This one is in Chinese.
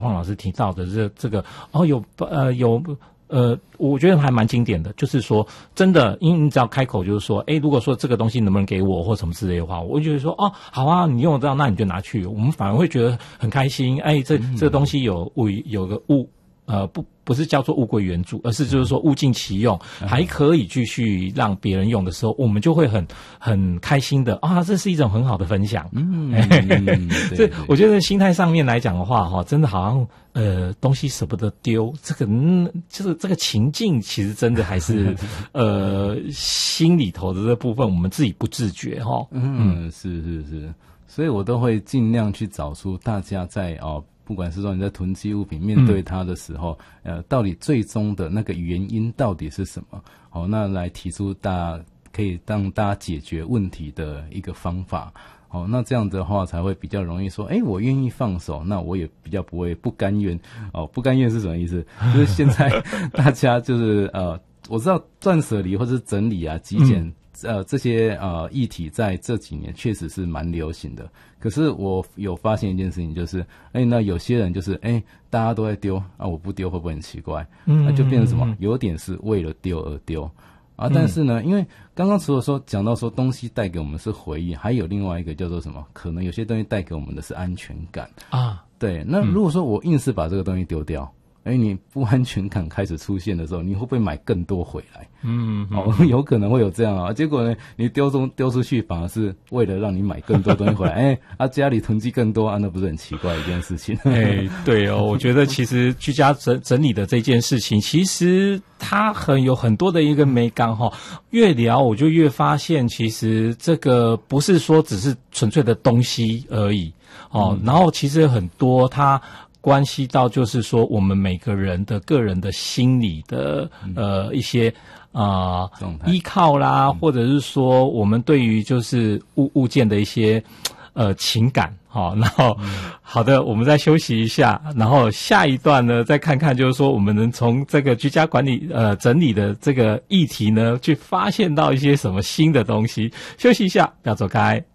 黄老师提到的这个我觉得还蛮经典的，就是说真的，因为你只要开口就是说，如果说这个东西能不能给我或什么之类的话，我就觉得说，哦，好啊，你用得到，那你就拿去，我们反而会觉得很开心。这个东西有个物，不是叫做物归原主，而是就是说物尽其用，还可以继续让别人用的时候，我们就会很开心的啊，这是一种很好的分享。这我觉得心态上面来讲的话，哈，真的好像东西舍不得丢，就是这个情境，其实真的还是心里头的这部分，我们自己不自觉哈。 是，所以我都会尽量去找出大家在不管是说你在囤积物品面对它的时候，到底最终的那个原因到底是什么？那来提出可以让大家解决问题的一个方法。那这样的话才会比较容易说，我愿意放手，那我也比较不会不甘愿。不甘愿是什么意思？就是现在大家就是我知道断舍离或是整理啊、极简。这些议题在这几年确实是蛮流行的，可是我有发现一件事情，就是那有些人就是大家都在丢啊，我不丢会不会很奇怪？那就变成什么？有点是为了丢而丢啊。但是呢，因为刚刚除了说讲到说东西带给我们是回忆，还有另外一个叫做什么？可能有些东西带给我们的是安全感啊。对，那如果说我硬是把这个东西丢掉。你不安全感开始出现的时候，你会不会买更多回来？有可能会有这样啊。结果呢，你丢出去，反而是为了让你买更多东西回来。家里囤积更多啊，那不是很奇怪的一件事情？ 对哦，我觉得其实居家整理的这件事情，其实它有很多的一个美感哈。越聊我就越发现，其实这个不是说只是纯粹的东西而已然后其实很多它。关系到就是说我们每个人的个人的心理的一些依靠啦，或者是说我们对于就是物件的一些情感然后好的，我们再休息一下，然后下一段呢再看看就是说我们能从这个居家管理整理的这个议题呢去发现到一些什么新的东西。休息一下，不要走开。